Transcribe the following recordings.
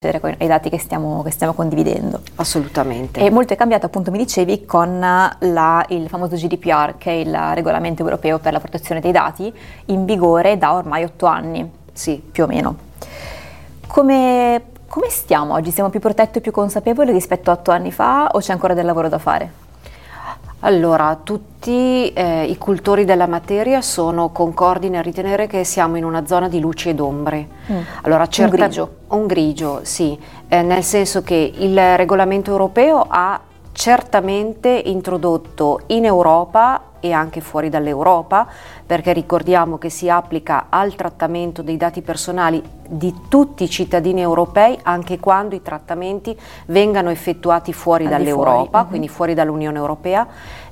ai dati che stiamo condividendo. Assolutamente. E molto è cambiato, appunto, mi dicevi, con il famoso GDPR, che è il regolamento europeo per la protezione dei dati, in vigore da ormai 8 anni, sì, più o meno. Come stiamo oggi? Siamo più protetti e più consapevoli rispetto a 8 anni fa, o c'è ancora del lavoro da fare? Allora, tutti i cultori della materia sono concordi nel ritenere che siamo in una zona di luci ed ombre. Allora, un grigio, sì, nel senso che il regolamento europeo ha certamente introdotto in Europa e anche fuori dall'Europa, perché ricordiamo che si applica al trattamento dei dati personali di tutti i cittadini europei, anche quando i trattamenti vengano effettuati fuori dall'Europa, quindi fuori dall'Unione Europea.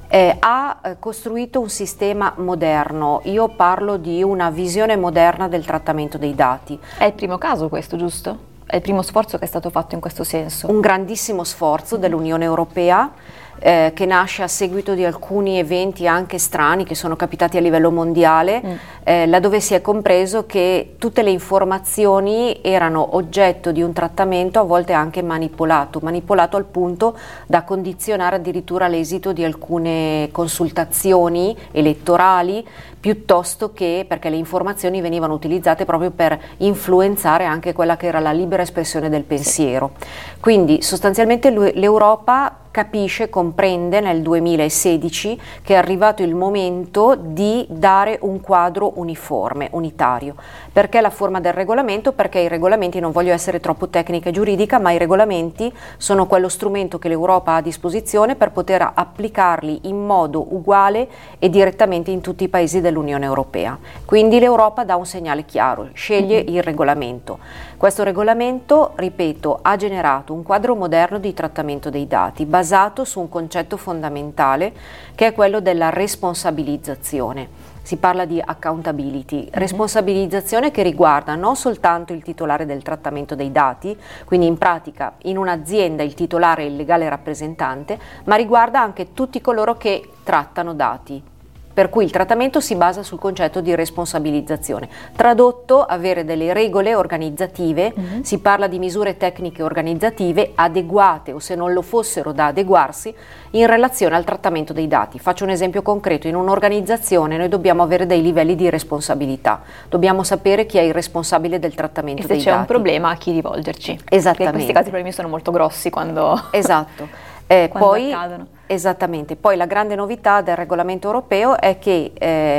Ha costruito un sistema moderno. Io parlo di una visione moderna del trattamento dei dati. È il primo caso questo, giusto? È il primo sforzo che è stato fatto in questo senso. Un grandissimo sforzo dell'Unione Europea, che nasce a seguito di alcuni eventi anche strani che sono capitati a livello mondiale, laddove si è compreso che tutte le informazioni erano oggetto di un trattamento a volte anche manipolato al punto da condizionare addirittura l'esito di alcune consultazioni elettorali, piuttosto che perché le informazioni venivano utilizzate proprio per influenzare anche quella che era la libera espressione del pensiero. Quindi sostanzialmente l'Europa comprende nel 2016 che è arrivato il momento di dare un quadro uniforme, unitario. Perché la forma del regolamento? Perché i regolamenti, non voglio essere troppo tecnica e giuridica, ma i regolamenti sono quello strumento che l'Europa ha a disposizione per poter applicarli in modo uguale e direttamente in tutti i paesi dell'Unione Europea. Quindi l'Europa dà un segnale chiaro, sceglie il regolamento. Questo regolamento, ripeto, ha generato un quadro moderno di trattamento dei dati basato su un concetto fondamentale che è quello della responsabilizzazione. Si parla di accountability, responsabilizzazione che riguarda non soltanto il titolare del trattamento dei dati, quindi in pratica in un'azienda il titolare è il legale rappresentante, ma riguarda anche tutti coloro che trattano dati. Per cui il trattamento si basa sul concetto di responsabilizzazione. Tradotto, avere delle regole organizzative, si parla di misure tecniche organizzative adeguate o se non lo fossero da adeguarsi in relazione al trattamento dei dati. Faccio un esempio concreto: in un'organizzazione noi dobbiamo avere dei livelli di responsabilità, dobbiamo sapere chi è il responsabile del trattamento dei dati. E se c'è un problema a chi rivolgerci. Esattamente. Perché in questi casi i problemi sono molto grossi quando... Esatto. Poi accadono. Esattamente, poi la grande novità del regolamento europeo è che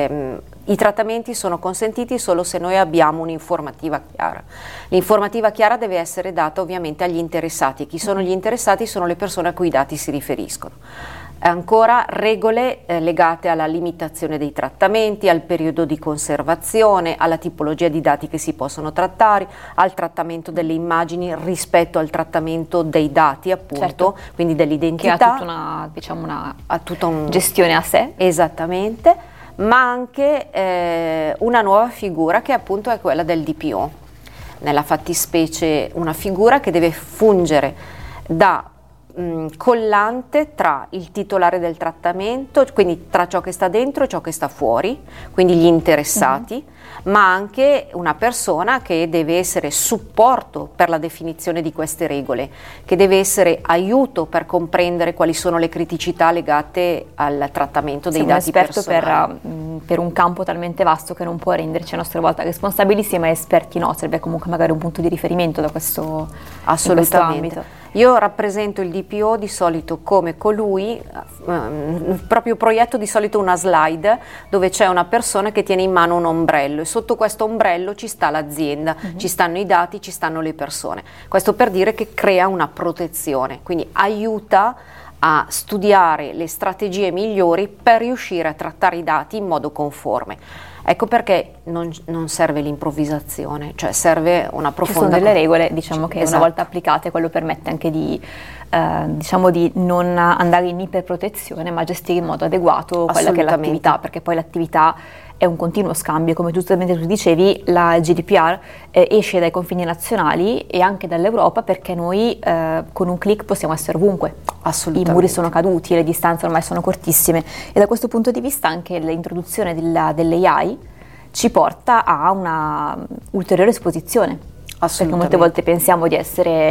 i trattamenti sono consentiti solo se noi abbiamo un'informativa chiara. L'informativa chiara deve essere data ovviamente agli interessati. Chi sono gli interessati? Sono le persone a cui i dati si riferiscono. Ancora regole legate alla limitazione dei trattamenti, al periodo di conservazione, alla tipologia di dati che si possono trattare, al trattamento delle immagini rispetto al trattamento dei dati, appunto, certo, quindi dell'identità. Che ha tutta una gestione a sé. Esattamente, ma anche una nuova figura che appunto è quella del DPO. Nella fattispecie una figura che deve fungere da collante tra il titolare del trattamento, quindi tra ciò che sta dentro e ciò che sta fuori, quindi gli interessati, ma anche una persona che deve essere supporto per la definizione di queste regole, che deve essere aiuto per comprendere quali sono le criticità legate al trattamento dei dati personali. Per un campo talmente vasto che non può renderci a nostra volta responsabilissimi, ma esperti no, serve comunque magari un punto di riferimento da questo, assolutamente. Io rappresento il DPO di solito come colui, proprio proietto di solito una slide dove c'è una persona che tiene in mano un ombrello e sotto questo ombrello ci sta l'azienda, ci stanno i dati, ci stanno le persone. Questo per dire che crea una protezione, quindi aiuta a studiare le strategie migliori per riuscire a trattare i dati in modo conforme. Ecco perché non serve l'improvvisazione, cioè serve una profonda... Ci sono delle regole, diciamo, che una volta applicate quello permette anche di non andare in iperprotezione, ma gestire in modo adeguato quella che è l'attività, perché poi l'attività è un continuo scambio. Come giustamente tu dicevi, la GDPR esce dai confini nazionali e anche dall'Europa, perché noi con un click possiamo essere ovunque. Assolutamente. I muri sono caduti, le distanze ormai sono cortissime e da questo punto di vista anche l'introduzione dell'AI ci porta a una ulteriore esposizione. perché molte volte pensiamo di essere